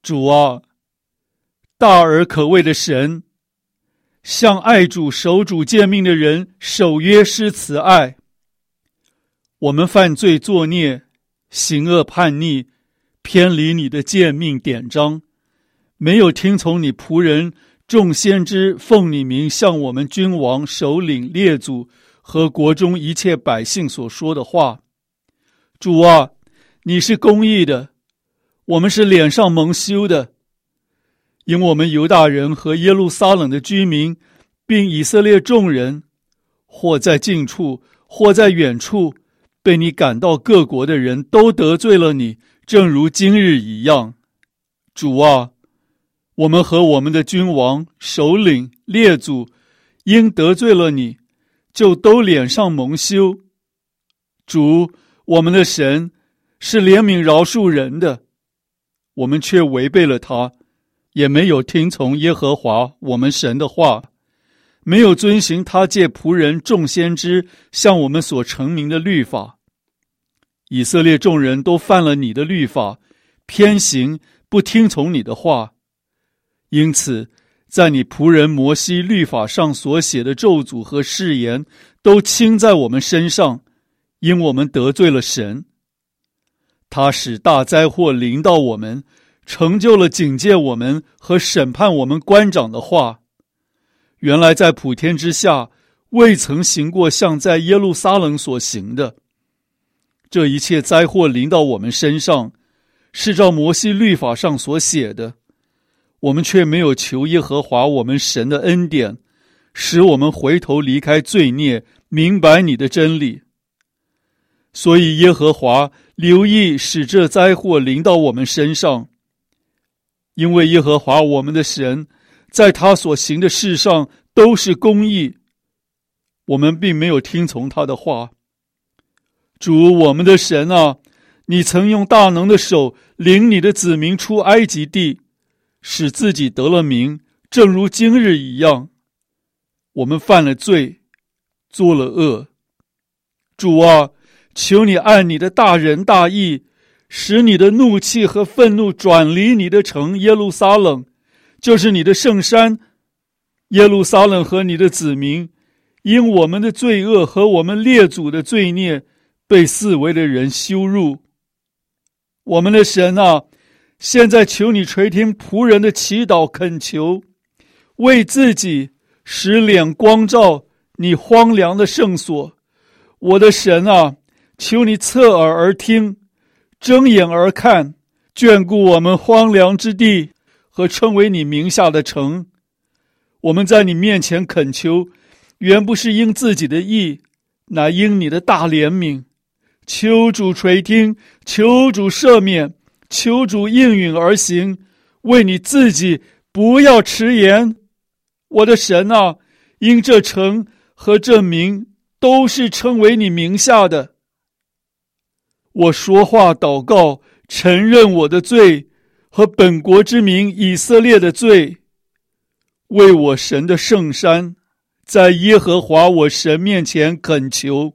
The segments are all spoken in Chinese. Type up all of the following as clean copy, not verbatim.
主啊，大而可畏的神，向爱主守主诫命的人守约施慈爱。我们犯罪作孽，行恶叛逆，偏离你的诫命典章，没有听从你仆人众先知奉你名向我们君王、首领、列祖和国中一切百姓所说的话。主啊，你是公义的，我们是脸上蒙羞的，因我们犹大人和耶路撒冷的居民，并以色列众人，或在近处，或在远处，被你赶到各国的人都得罪了你，正如今日一样。主啊，我们和我们的君王、首领、列祖，因得罪了你，就都脸上蒙羞。主，我们的神是怜悯饶恕人的，我们却违背了他，也没有听从耶和华我们神的话，没有遵行他借仆人众先知向我们所成名的律法。以色列众人都犯了你的律法，偏行不听从你的话，因此在你仆人摩西律法上所写的咒诅和誓言都倾在我们身上，因我们得罪了神。他使大灾祸临到我们，成就了警戒我们和审判我们官长的话。原来在普天之下未曾行过像在耶路撒冷所行的。这一切灾祸临到我们身上，是照摩西律法上所写的，我们却没有求耶和华我们神的恩典，使我们回头离开罪孽，明白你的真理。所以耶和华留意使这灾祸临到我们身上，因为耶和华我们的神在他所行的事上都是公义，我们并没有听从他的话。主我们的神啊，你曾用大能的手领你的子民出埃及地，使自己得了名，正如今日一样。我们犯了罪，做了恶。主啊，求你按你的大仁大义，使你的怒气和愤怒转离你的城耶路撒冷，就是你的圣山。耶路撒冷和你的子民，因我们的罪恶和我们列祖的罪孽，被四围的人羞辱。我们的神啊，现在求你垂听仆人的祈祷恳求，为自己使脸光照你荒凉的圣所。我的神啊，求你侧耳而听，睁眼而看，眷顾我们荒凉之地和称为你名下的城。我们在你面前恳求，原不是因自己的义，乃因你的大怜悯。求主垂听，求主赦免，求主应允而行，为你自己不要迟延。我的神啊，因这城和这名都是称为你名下的。我说话祷告，承认我的罪和本国之民以色列的罪，为我神的圣山，在耶和华我神面前恳求。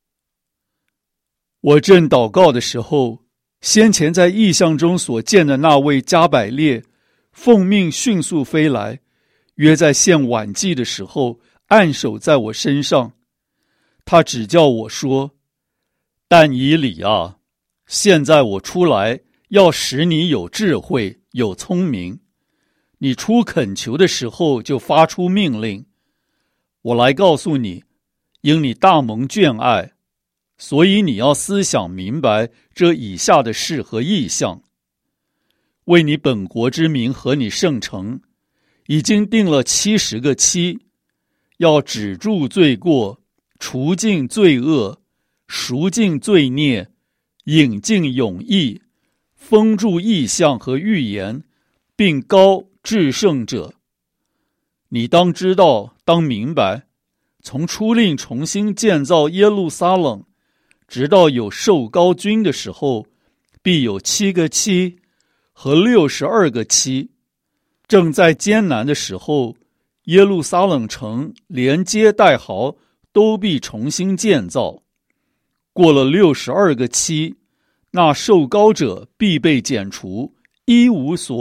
我正祷告的时候，先前在异象中所见的那位加百列奉命迅速飞来，约在献晚祭的时候按手在我身上。他指教我说：但以理啊，现在我出来要使你有智慧有聪明，你出恳求的时候就发出命令。我来告诉你，因你大蒙眷爱，所以你要思想明白这以下的事和意象。为你本国之民和你圣城，已经定了70个期，要止住罪过，除尽罪恶，赎尽罪孽，引进永义，封住异象和预言，并膏至圣者。你当知道，当明白，从出令重新建造耶路撒冷，直到有受膏君的时候，必有7个期和62个期。正在艰难的时候，耶路撒冷城连街带壕都必重新建造。过了62个期，那受膏者必被剪除，一无所